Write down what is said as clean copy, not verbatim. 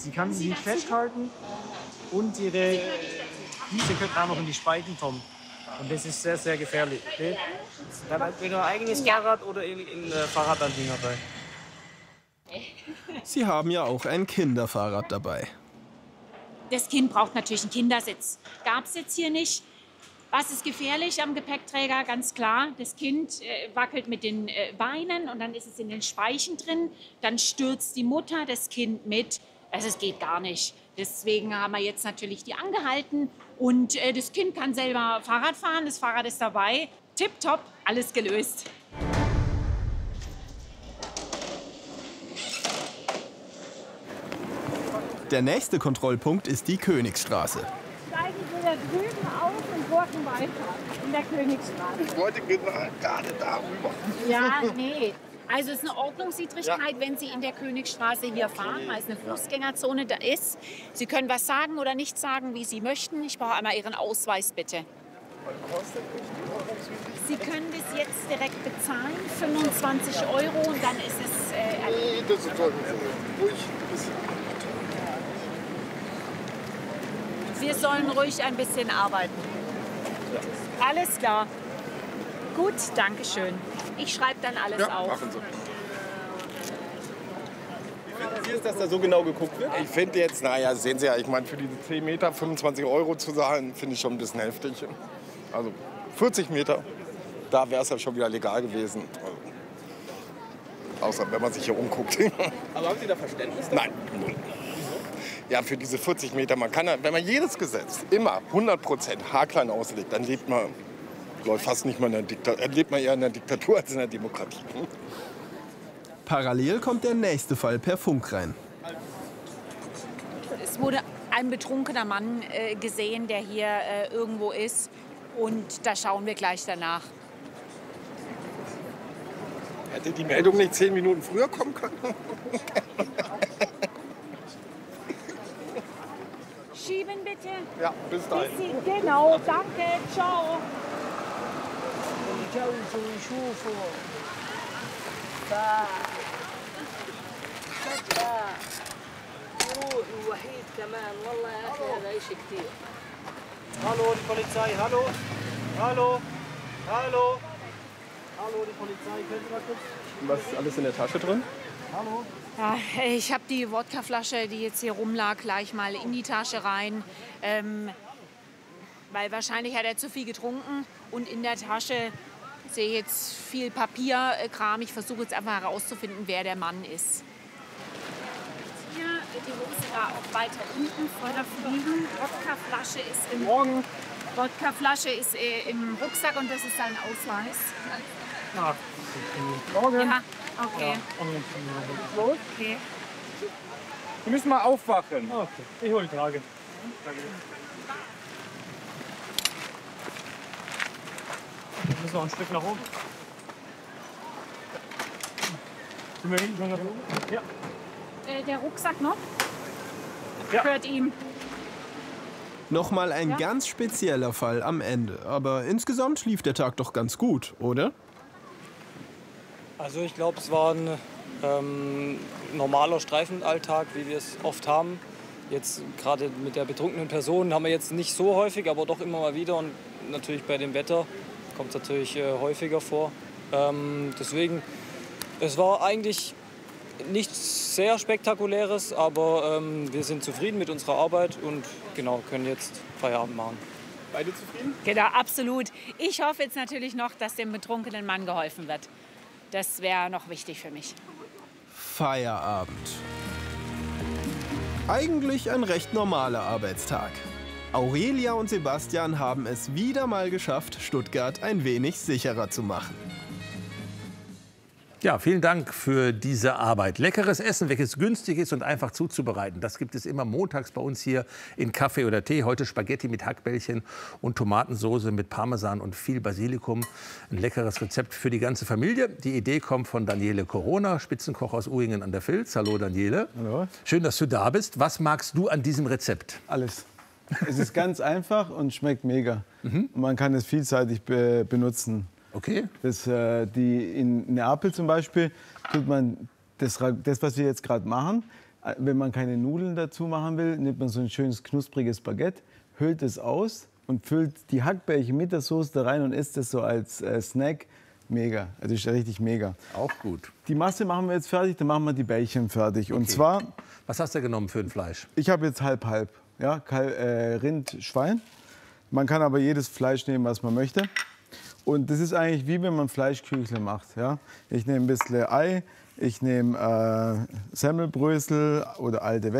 Sie kann sie nicht festhalten und ihre Füße können auch noch in die Spalten kommen. Und das ist sehr, sehr gefährlich. Okay? Wir haben entweder ein eigenes Fahrrad oder ein Fahrradanhänger dabei. Sie haben ja auch ein Kinderfahrrad dabei. Das Kind braucht natürlich einen Kindersitz. Gab es jetzt hier nicht. Was ist gefährlich am Gepäckträger? Ganz klar, das Kind wackelt mit den Beinen und dann ist es in den Speichen drin. Dann stürzt die Mutter das Kind mit. Also es geht gar nicht. Deswegen haben wir jetzt natürlich die angehalten. Und das Kind kann selber Fahrrad fahren. Das Fahrrad ist dabei. Tipptopp, alles gelöst. Der nächste Kontrollpunkt ist die Königsstraße. Steigen wir da drüben aus und gurken weiter in der Königsstraße. Ich wollte gerade darüber. Ja, nee. Also es ist eine Ordnungswidrigkeit, wenn Sie in der Königsstraße hier fahren, weil es eine Fußgängerzone da ist. Sie können was sagen oder nicht sagen, wie Sie möchten. Ich brauche einmal Ihren Ausweis, bitte. Sie können das jetzt direkt bezahlen, 25 € und dann ist es erledigt. Das ist toll. Ruhig. Wir sollen ruhig ein bisschen arbeiten. Alles klar. Gut, danke schön. Ich schreibe dann alles auf. Machen Sie. Wie ist, dass da so genau geguckt wird? Ich finde jetzt, naja, sehen Sie ja, ich meine, für diese 10 Meter 25 € zu zahlen, finde ich schon ein bisschen heftig. Also 40 Meter, da wäre es ja schon wieder legal gewesen. Außer wenn man sich hier umguckt. Aber haben Sie da Verständnis? Nein, null. Ja, für diese 40 Meter, man kann, wenn man jedes Gesetz immer 100% haarklein auslegt, dann lebt man fast nicht mal lebt man eher in einer Diktatur als in einer Demokratie. Parallel kommt der nächste Fall per Funk rein. Es wurde ein betrunkener Mann gesehen, der hier irgendwo ist. Und da schauen wir gleich danach. Hätte die Meldung nicht 10 Minuten früher kommen können? Schieben bitte. Ja, bis dahin. Genau, danke, ciao. Hallo, die Polizei, hallo. Hallo. Hallo. Hallo, die Polizei, können Sie mal kurz... Und was ist alles in der Tasche drin? Hallo. Ja, ich habe die Wodkaflasche, die jetzt hier rumlag, gleich mal in die Tasche rein. Weil wahrscheinlich hat er zu viel getrunken. Und in der Tasche sehe ich jetzt viel Papierkram. Ich versuche jetzt einfach herauszufinden, wer der Mann ist. Hier, die Hose da auch weiter unten vor der Fliegen. Wodkaflasche ist im Rucksack und das ist sein Ausweis. Ja. Morgen. Ja, okay. Okay. Wir müssen mal aufwachen. Okay, ich hole die Trage. Wir müssen noch ein Stück nach oben. Sind wir hinten schon nach oben? Ja. Der Rucksack noch? Ja. Gehört ihm. Nochmal ein ganz spezieller Fall am Ende. Aber insgesamt lief der Tag doch ganz gut, oder? Also ich glaube, es war ein normaler Streifenalltag, wie wir es oft haben. Jetzt gerade mit der betrunkenen Person haben wir jetzt nicht so häufig, aber doch immer mal wieder. Und natürlich bei dem Wetter kommt es natürlich häufiger vor. Deswegen, es war eigentlich nichts sehr Spektakuläres, aber wir sind zufrieden mit unserer Arbeit und genau, können jetzt Feierabend machen. Beide zufrieden? Genau, absolut. Ich hoffe jetzt natürlich noch, dass dem betrunkenen Mann geholfen wird. Das wäre noch wichtig für mich. Feierabend. Eigentlich ein recht normaler Arbeitstag. Aurelia und Sebastian haben es wieder mal geschafft, Stuttgart ein wenig sicherer zu machen. Ja, vielen Dank für diese Arbeit. Leckeres Essen, welches günstig ist und einfach zuzubereiten. Das gibt es immer montags bei uns hier in Kaffee oder Tee. Heute Spaghetti mit Hackbällchen und Tomatensoße mit Parmesan und viel Basilikum. Ein leckeres Rezept für die ganze Familie. Die Idee kommt von Daniele Corona, Spitzenkoch aus Uhringen an der Vils. Hallo Daniele. Hallo. Schön, dass du da bist. Was magst du an diesem Rezept? Alles. Es ist ganz einfach und schmeckt mega. Und man kann es vielseitig benutzen. Okay. In Neapel zum Beispiel tut man das, was wir jetzt gerade machen, Wenn man keine Nudeln dazu machen will, nimmt man so ein schönes knuspriges Baguette, hüllt es aus und füllt die Hackbällchen mit der Soße da rein und isst es so als Snack. Mega, also ist richtig mega. Auch gut. Die Masse machen wir jetzt fertig, dann machen wir die Bällchen fertig. Und zwar, Was hast du genommen für ein Fleisch? ich habe jetzt halb-halb, ja, Rind, Schwein. Man kann aber jedes Fleisch nehmen, was man möchte. Und das ist eigentlich wie wenn man Fleischküchle macht. Ja? Ich nehme ein bisschen Ei, ich nehme Semmelbrösel oder alte